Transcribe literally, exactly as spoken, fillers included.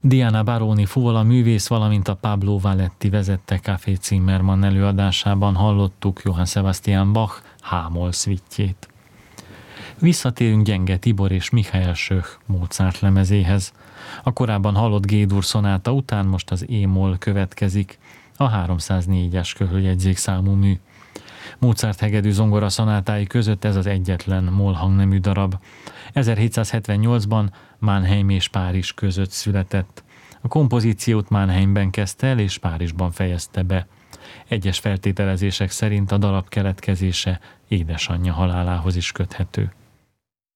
Diana Baroni fuvola művész, valamint a Pablo Valetti vezette Café Zimmermann előadásában hallottuk Johann Sebastian Bach H-moll szvittjét. Visszatérünk Gyenge Tibor és Michael Schöch Mozart lemezéhez. A korábban hallott G-dur szonáta után most az E-moll következik, a háromszáznégyes köhöljegyzék számú mű. Mozart hegedű zongora szonátái között ez az egyetlen moll hangnemű darab. ezerhétszázhetvennyolcban Mannheim és Párizs között született. A kompozíciót Mannheimben kezdte el és Párizsban fejezte be. Egyes feltételezések szerint a darab keletkezése édesanyja halálához is köthető.